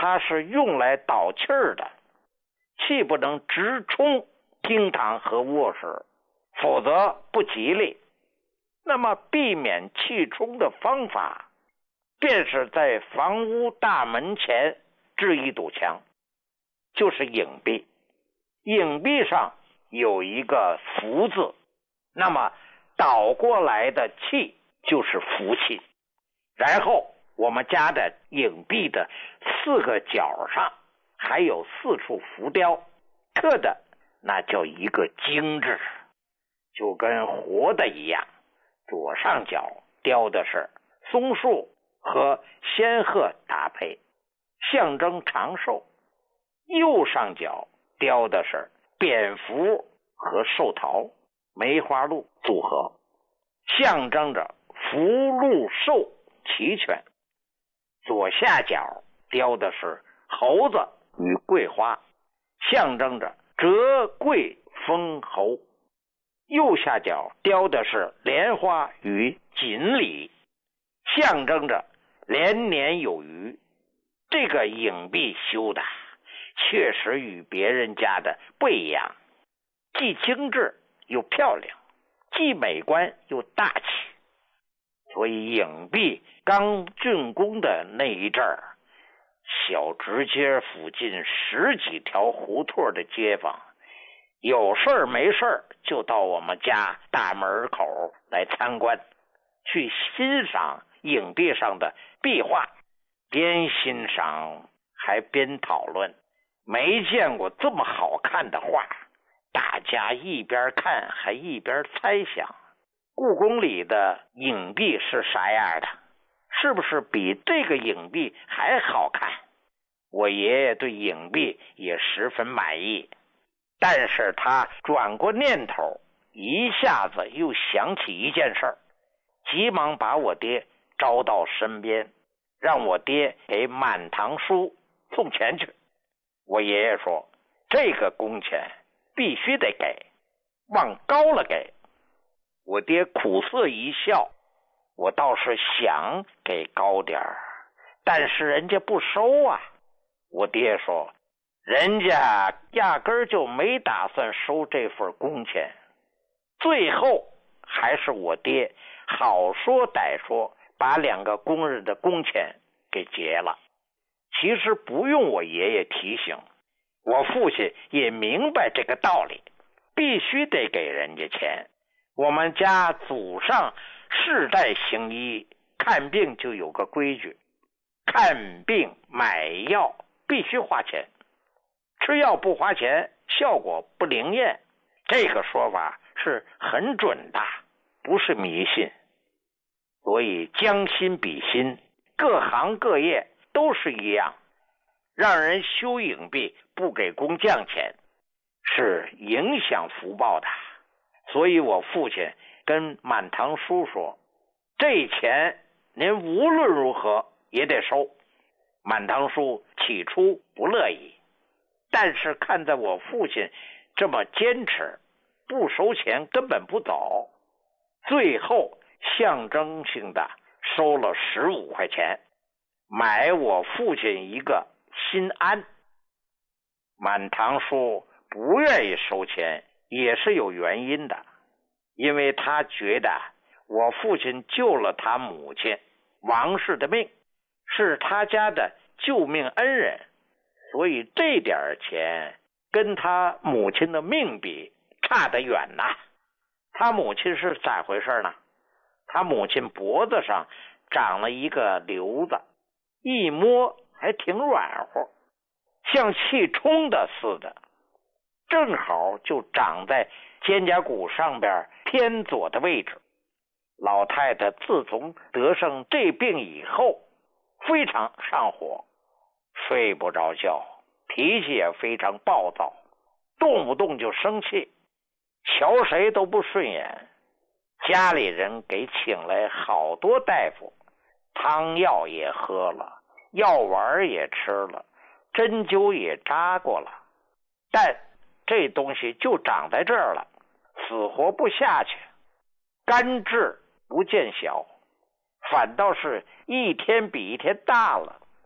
它是用来导气儿的，气不能直冲厅堂和卧室，否则不吉利。那么避免气冲的方法，便是在房屋大门前置一堵墙，就是影壁。影壁上有一个福字，那么倒过来的气就是福气。然后我们家的影壁的4个角上还有4处浮雕，刻的那叫一个精致，就跟活的一样。左上角雕的是松树和仙鹤搭配，象征长寿；右上角雕的是蝙蝠和寿桃、梅花鹿组合，象征着福禄寿齐全。左下角雕的是猴子与桂花，象征着折桂丰侯。右下角雕的是莲花与锦鲤，象征着连年有余。这个影壁修的确实与别人家的不一样，既精致又漂亮，既美观又大气。所以影壁刚竣工的那一阵儿，小直街附近10几条胡同的街坊，有事儿没事儿就到我们家大门口来参观，去欣赏影壁上的壁画，边欣赏还边讨论，没见过这么好看的画。大家一边看还一边猜想，故宫里的影壁是啥样的，是不是比这个影壁还好看？我爷爷对影壁也十分满意，但是他转过念头，一下子又想起一件事儿，急忙把我爹招到身边，让我爹给满堂叔送钱去。我爷爷说，这个工钱必须得给，往高了给。我爹苦涩一笑，我倒是想给高点儿，但是人家不收啊。我爹说，人家压根儿就没打算收这份工钱。最后还是我爹好说歹说，把2个工人的工钱给结了。其实不用我爷爷提醒，我父亲也明白这个道理，必须得给人家钱。我们家祖上世代行医，看病就有个规矩，看病买药必须花钱，吃药不花钱效果不灵验。这个说法是很准的，不是迷信。所以将心比心，各行各业都是一样，让人修影壁不给工匠钱是影响福报的。所以我父亲跟满堂叔说，这钱您无论如何也得收。满堂叔起初不乐意，但是看在我父亲这么坚持，不收钱根本不走，最后象征性的收了15块钱，买我父亲一个心安。满堂叔不愿意收钱也是有原因的，因为他觉得我父亲救了他母亲王氏的命，是他家的救命恩人，所以这点钱跟他母亲的命比差得远呐。他母亲是咋回事呢？他母亲脖子上长了一个瘤子，一摸还挺软和，像气冲的似的，正好就长在肩胛骨上边偏左的位置。老太太自从得上这病以后，非常上火，睡不着觉，脾气也非常暴躁，动不动就生气，瞧谁都不顺眼。家里人给请来好多大夫，汤药也喝了，药丸也吃了，针灸也扎过了，但这东西就长在这儿了，死活不下去，肝治不见小，反倒是一天比一天大了。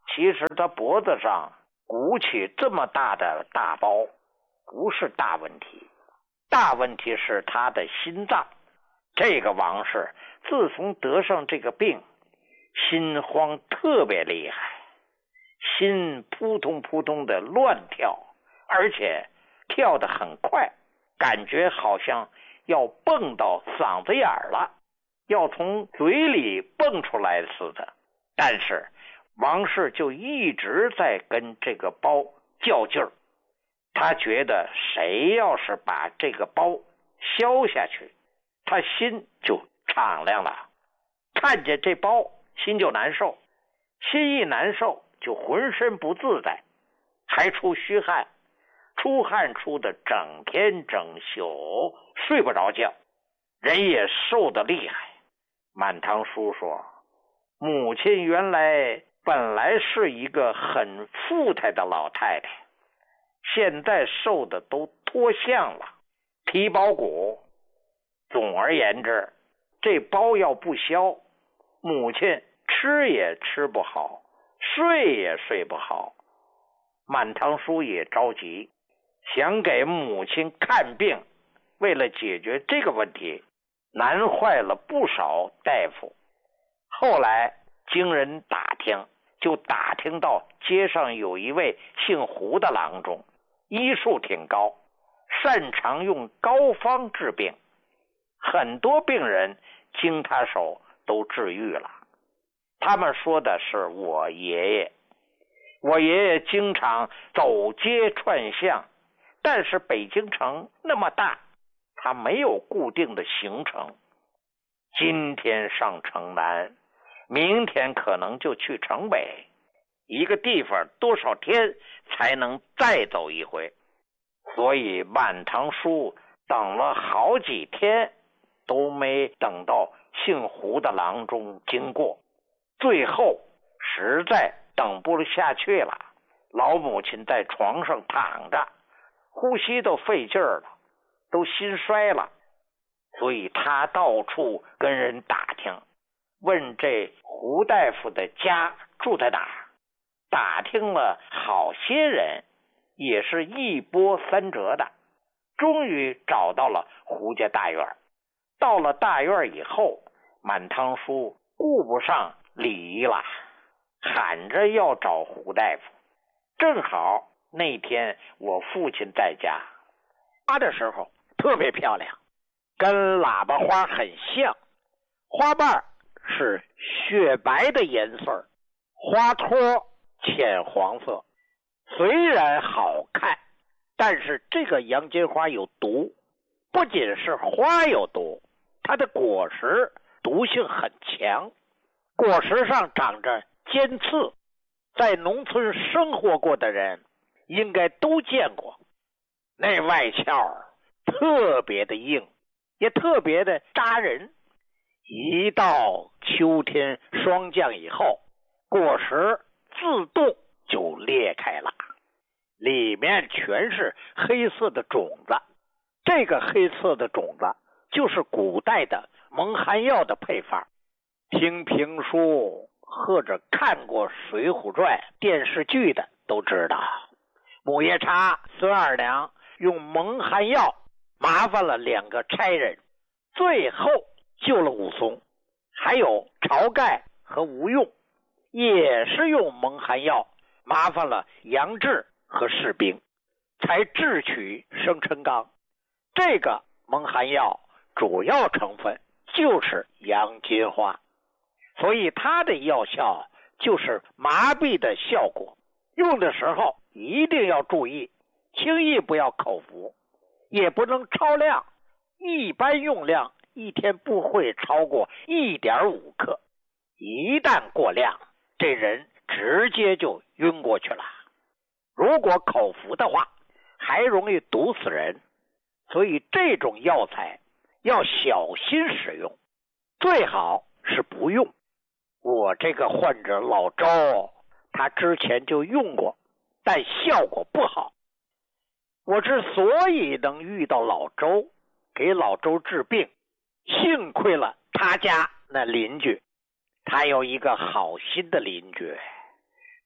其实他脖子上鼓起这么大的大包不是大问题，大问题是他的心脏。这个王氏自从得上这个病，心慌特别厉害，心扑通扑通的乱跳，而且跳得很快，感觉好像要蹦到嗓子眼了，要从嘴里蹦出来似的。但是王氏就一直在跟这个包较劲儿，他觉得谁要是把这个包消下去，他心就敞亮了。看见这包心就难受，心一难受就浑身不自在，还出虚汗，出汗出的整天整宿睡不着觉，人也瘦得厉害。满堂叔说，母亲原来本来是一个很富态的老太太，现在瘦的都脱相了，皮包骨。总而言之，这包要不消，母亲吃也吃不好，睡也睡不好。满堂叔也着急，想给母亲看病，为了解决这个问题，难坏了不少大夫。后来经人打听，就打听到街上有一位姓胡的郎中，医术挺高，擅长用膏方治病，很多病人经他手都治愈了。他们说的是我爷爷，我爷爷经常走街串巷，但是北京城那么大，他没有固定的行程，今天上城南，明天可能就去城北，一个地方多少天才能再走一回。所以满堂叔等了好几天都没等到姓胡的郎中经过，最后实在等不下去了，老母亲在床上躺着，呼吸都费劲儿了，都心衰了，所以他到处跟人打听，问这胡大夫的家住在哪儿。打听了好些人，也是一波三折的，终于找到了胡家大院。到了大院以后，满堂叔顾不上礼仪了，喊着要找胡大夫。正好那天我父亲在家，花的时候特别漂亮，跟喇叭花很像，花瓣是雪白的颜色，花托浅黄色，虽然好看，但是这个洋金花有毒，不仅是花有毒，它的果实毒性很强，果实上长着尖刺，在农村生活过的人应该都见过，那外壳特别的硬，也特别的扎人。一到秋天霜降以后，果实自动就裂开了，里面全是黑色的种子。这个黑色的种子就是古代的蒙汗药的配方。听评书或者看过《水浒传》电视剧的都知道，母夜叉孙二娘用蒙汗药麻烦了2个差人，最后救了武松。还有晁盖和吴用也是用蒙汗药麻烦了杨志和士兵，才智取生辰纲。这个蒙汗药主要成分就是洋金花，所以它的药效就是麻痹的效果。用的时候一定要注意，轻易不要口服，也不能超量，一般用量一天不会超过 1.5 克，一旦过量，这人直接就晕过去了。如果口服的话，还容易毒死人，所以这种药材要小心使用，最好是不用。我这个患者老周，他之前就用过，但效果不好。我之所以能遇到老周，给老周治病，幸亏了他家那邻居，他有一个好心的邻居，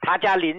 他家邻